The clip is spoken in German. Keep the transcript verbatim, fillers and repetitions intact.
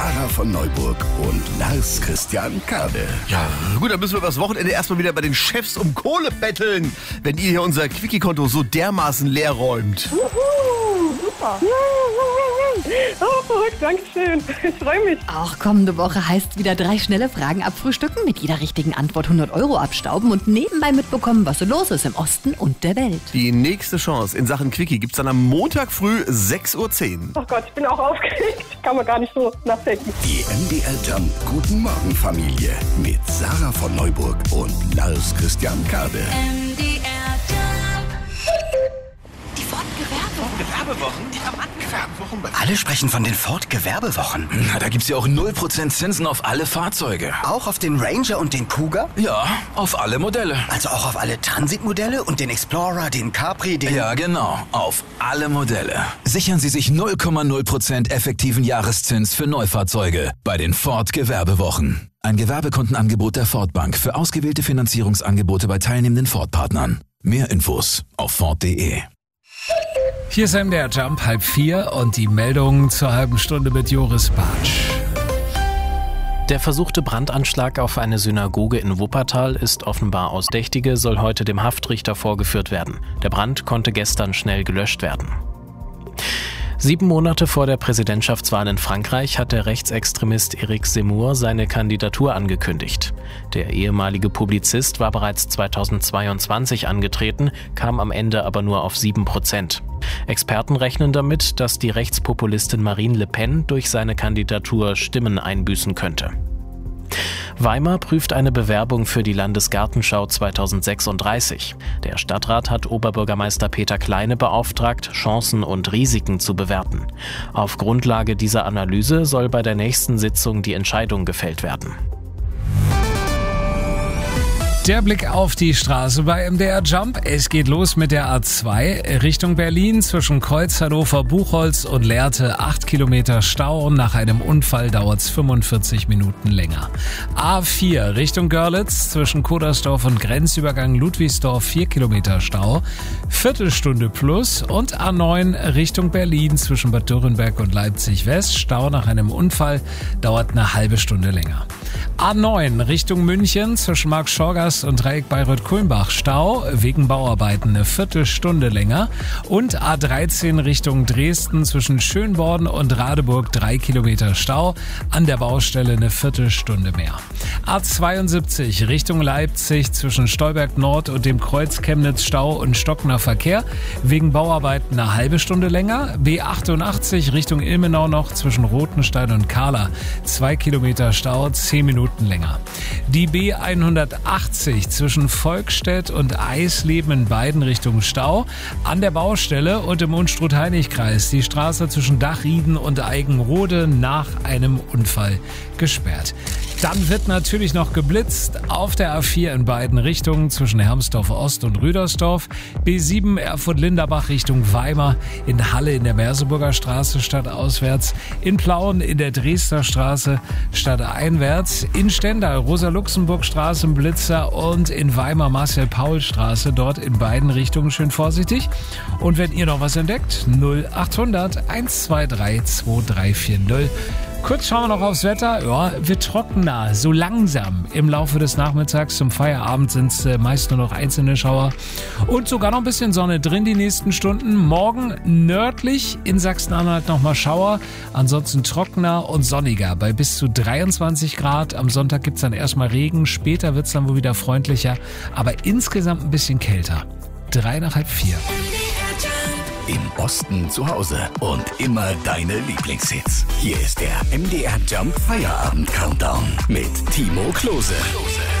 Sarah von Neuburg und Lars Christian Kade. Ja, gut, dann müssen wir übers Wochenende erstmal wieder bei den Chefs um Kohle betteln, wenn ihr hier unser Quickie-Konto so dermaßen leer räumt. Juhu, super. Oh, verrückt, danke schön. Ich freue mich. Auch kommende Woche heißt wieder drei schnelle Fragen abfrühstücken, mit jeder richtigen Antwort hundert Euro abstauben und nebenbei mitbekommen, was so los ist im Osten und der Welt. Die nächste Chance in Sachen Quickie gibt's dann am Montag früh sechs Uhr zehn. Oh Gott, ich bin auch aufgeregt. Kann man gar nicht so nachdenken. Die M D R Jump Guten Morgen Familie mit Sarah von Neuburg und Lars Christian Kade. M D R Jump. Die Ford-Gewerbewochen. Gewerbewochen? Ja, Mann, Gewerbewochen. Alle sprechen von den Ford-Gewerbewochen. Na, da gibt's ja auch null Prozent Zinsen auf alle Fahrzeuge. Auch auf den Ranger und den Cougar? Ja, auf alle Modelle. Also auch auf alle Transit-Modelle und den Explorer, den Capri, den... Ja, genau. Auf alle Modelle. Sichern Sie sich null Komma null Prozent effektiven Jahreszins für Neufahrzeuge bei den Ford-Gewerbewochen. Ein Gewerbekundenangebot der Ford Bank für ausgewählte Finanzierungsangebote bei teilnehmenden Ford-Partnern. Mehr Infos auf Ford punkt de. Hier ist M D R Jump, halb vier und die Meldung zur halben Stunde mit Joris Bartsch. Der versuchte Brandanschlag auf eine Synagoge in Wuppertal ist offenbar ausdächtig, soll heute dem Haftrichter vorgeführt werden. Der Brand konnte gestern schnell gelöscht werden. Sieben Monate vor der Präsidentschaftswahl in Frankreich hat der Rechtsextremist Éric Zemmour seine Kandidatur angekündigt. Der ehemalige Publizist war bereits zweitausendzweiundzwanzig angetreten, kam am Ende aber nur auf sieben Prozent. Experten rechnen damit, dass die Rechtspopulistin Marine Le Pen durch seine Kandidatur Stimmen einbüßen könnte. Weimar prüft eine Bewerbung für die Landesgartenschau zweitausendsechsunddreißig. Der Stadtrat hat Oberbürgermeister Peter Kleine beauftragt, Chancen und Risiken zu bewerten. Auf Grundlage dieser Analyse soll bei der nächsten Sitzung die Entscheidung gefällt werden. Der Blick auf die Straße bei M D R Jump. Es geht los mit der A zwei Richtung Berlin zwischen Kreuz, Hannover, Buchholz und Lehrte. acht Kilometer Stau. Nach einem Unfall dauert es fünfundvierzig Minuten länger. A vier Richtung Görlitz zwischen Kodersdorf und Grenzübergang Ludwigsdorf. vier Kilometer Stau. Viertelstunde plus. Und A neun Richtung Berlin zwischen Bad Dürrenberg und Leipzig West. Stau nach einem Unfall dauert eine halbe Stunde länger. A neun Richtung München zwischen Mark Schorgast und Dreieck Bayreuth-Kulmbach. Stau wegen Bauarbeiten eine Viertelstunde länger. Und A dreizehn Richtung Dresden zwischen Schönborn und Radeburg drei Kilometer Stau. An der Baustelle eine Viertelstunde mehr. A zweiundsiebzig Richtung Leipzig zwischen Stolberg Nord und dem Kreuz Chemnitz Stau und stockender Verkehr. Wegen Bauarbeiten eine halbe Stunde länger. B achtundachtzig Richtung Ilmenau noch zwischen Rothenstein und Kahla. Zwei Kilometer Stau, zehn Minuten länger. Die B hundertachtzig zwischen Volkstedt und Eisleben in beiden Richtungen Stau. An der Baustelle und im Unstrut-Heinig-Kreis die Straße zwischen Dachrieden und Eigenrode nach einem Unfall gesperrt. Dann wird natürlich noch geblitzt auf der A vier in beiden Richtungen zwischen Hermsdorf Ost und Rüdersdorf. B sieben Erfurt-Linderbach Richtung Weimar, in Halle in der Merseburger Straße stadtauswärts, in Plauen in der Dresdner Straße stadteinwärts, in Stendal Rosa-Luxemburg-Straße im Blitzer und in Weimar Marcel-Paul-Straße, dort in beiden Richtungen schön vorsichtig. Und wenn ihr noch was entdeckt, null achthundert hundertzweiundzwanzig zwei drei vier null. Kurz schauen wir noch aufs Wetter. Ja, wird trockener, so langsam. Im Laufe des Nachmittags zum Feierabend sind es äh, meist nur noch einzelne Schauer. Und sogar noch ein bisschen Sonne drin die nächsten Stunden. Morgen nördlich in Sachsen-Anhalt nochmal Schauer. Ansonsten trockener und sonniger bei bis zu dreiundzwanzig Grad. Am Sonntag gibt es dann erstmal Regen. Später wird es dann wohl wieder freundlicher. Aber insgesamt ein bisschen kälter. Drei nach halb vier. Im Osten zu Hause und immer deine Lieblingshits. Hier ist der M D R Jump Feierabend Countdown mit Timo Klose.